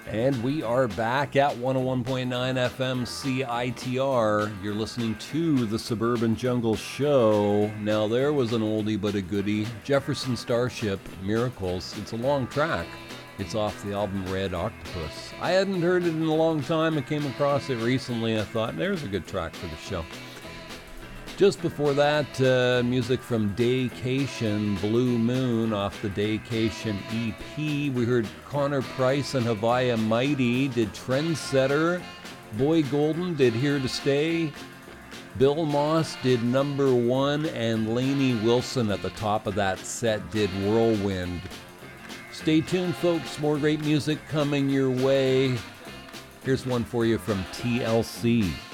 And we are back at 101.9 FM CITR. You're listening to the Suburban Jungle Show. Now, there was an oldie but a goodie. Jefferson Starship, Miracles. It's a long track. It's off the album Red Octopus. I hadn't heard it in a long time. I came across it recently. I thought, there's a good track for the show. Just before that, music from Daycation, Blue Moon off the Daycation EP. We heard Connor Price and Havaya Mighty did Trendsetter. Boy Golden did Here to Stay. Bill Moss did Number One. And Lainey Wilson at the top of that set did Whirlwind. Stay tuned, folks. More great music coming your way. Here's one for you from TLC.